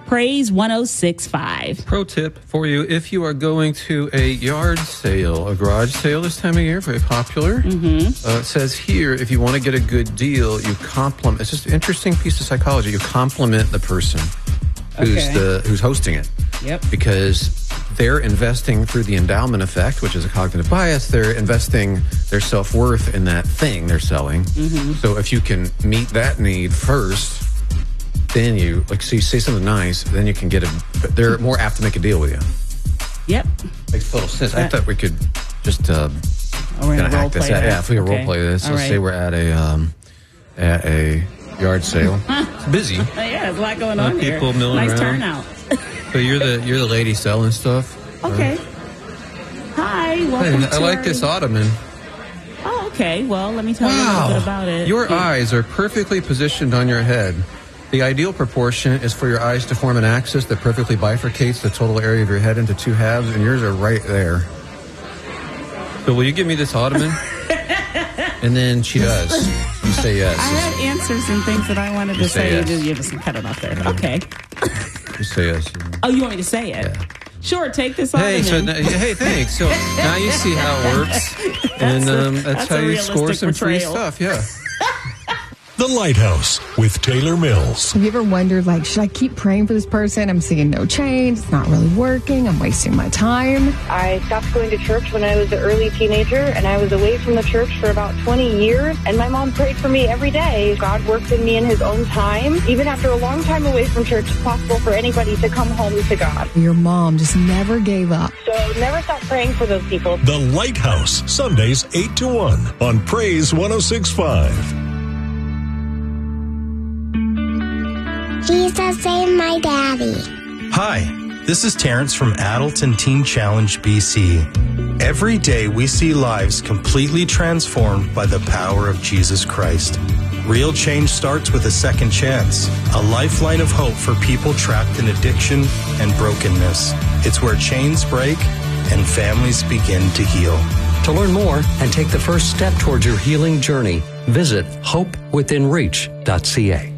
Praise 106.5. Pro tip for you, if you are going to a yard sale, a garage sale this time of year, very popular, it says here, if you want to get a good deal, you compliment. It's just an interesting piece of psychology. You compliment the person who's hosting it. Yep. Because they're investing through the endowment effect, which is a cognitive bias. They're investing their self-worth in that thing they're selling. So if you can meet that need first, then you say something nice, then you can get they're more apt to make a deal with you. Yep. Makes total sense. I thought we could just we're gonna hack this out. Yeah, if we could role play this. Let's say we're at a yard sale. It's busy. Yeah, there's a lot going on people here. milling nice around. turnout. So you're the lady selling stuff. Okay. Hi, welcome to I like this ottoman. Oh, okay. Well, let me tell you a little bit about it. Your eyes are perfectly positioned on your head. The ideal proportion is for your eyes to form an axis that perfectly bifurcates the total area of your head into two halves, and yours are right there. So will you give me this ottoman? And then she does. You say yes. I had answers and things that I wanted to say. Yes. You just cut it off there. Okay. You say yes. Oh, you want me to say it? Yeah. Sure, take this ottoman. Hey, thanks. So now you see how it works. That's how you score some free stuff, yeah. The Lighthouse with Taylor Mills. Have you ever wondered, should I keep praying for this person? I'm seeing no change. It's not really working. I'm wasting my time. I stopped going to church when I was an early teenager, and I was away from the church for about 20 years, and my mom prayed for me every day. God worked in me in his own time. Even after a long time away from church, it's possible for anybody to come home to God. Your mom just never gave up. So never stop praying for those people. The Lighthouse, Sundays 8 to 1 on Praise 106.5. Jesus saved my daddy. Hi, this is Terrence from Addleton Teen Challenge, BC. Every day we see lives completely transformed by the power of Jesus Christ. Real change starts with a second chance, a lifeline of hope for people trapped in addiction and brokenness. It's where chains break and families begin to heal. To learn more and take the first step towards your healing journey, visit hopewithinreach.ca.